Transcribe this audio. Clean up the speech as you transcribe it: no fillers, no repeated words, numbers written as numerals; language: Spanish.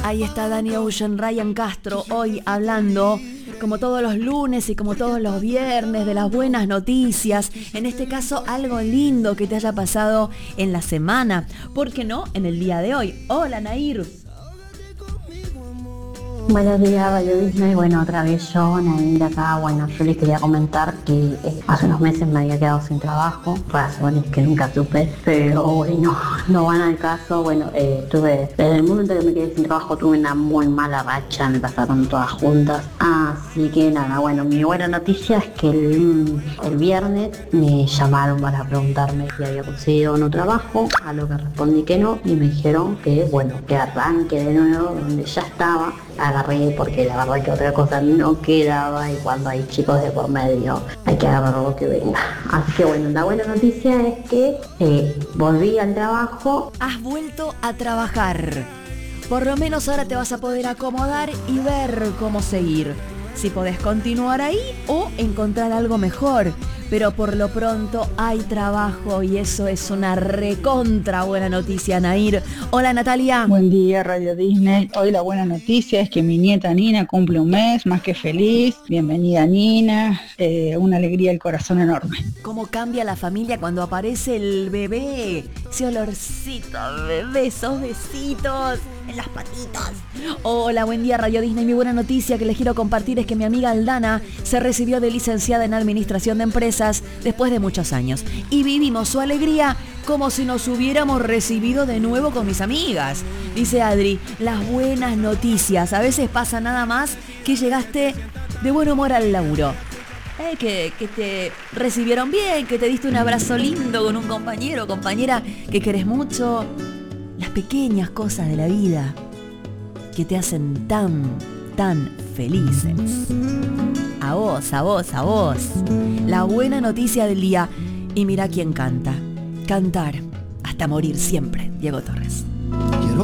Ahí está Danny Ocean, Ryan Castro, hoy hablando, como todos los lunes y como todos los viernes, de las buenas noticias. En este caso, algo lindo que te haya pasado en la semana. ¿Por qué no? En el día de hoy. Hola, Nair. Buenos días, Radio Disney. Bueno, otra vez yo, Nair, acá. Bueno, yo les quería comentar que hace unos meses me había quedado sin trabajo, razones que nunca supe, pero bueno, no van al caso. Bueno, desde el momento que me quedé sin trabajo tuve una muy mala racha, me pasaron todas juntas. Así que nada, bueno, mi buena noticia es que el viernes me llamaron para preguntarme si había conseguido o no trabajo, a lo que respondí que no, y me dijeron que, bueno, que arranque de nuevo donde ya estaba. Agarré porque la verdad que otra cosa no quedaba, y cuando hay chicos de por medio hay que agarrar lo que venga. Así que bueno, la buena noticia es que volví al trabajo. Has vuelto a trabajar. Por lo menos ahora te vas a poder acomodar y ver cómo seguir. Si podés continuar ahí o encontrar algo mejor. Pero por lo pronto hay trabajo y eso es una recontra buena noticia, Nair. Hola, Natalia. Buen día, Radio Disney. Hoy la buena noticia es que mi nieta Nina cumple un mes, más que feliz. Bienvenida, Nina. Una alegría, el corazón enorme. ¿Cómo cambia la familia cuando aparece el bebé? Ese olorcito, bebé, esos besitos en las patitas. Hola, buen día, Radio Disney. Mi buena noticia que les quiero compartir es que mi amiga Aldana se recibió de licenciada en Administración de Empresas después de muchos años. Y vivimos su alegría como si nos hubiéramos recibido de nuevo con mis amigas. Dice Adri, las buenas noticias. A veces pasa nada más que llegaste de buen humor al laburo. Que te recibieron bien, que te diste un abrazo lindo con un compañero o compañera que querés mucho. Las pequeñas cosas de la vida que te hacen tan felices. A vos, a vos, a vos. La buena noticia del día. Y mira quién canta. Cantar hasta morir siempre. Diego Torres.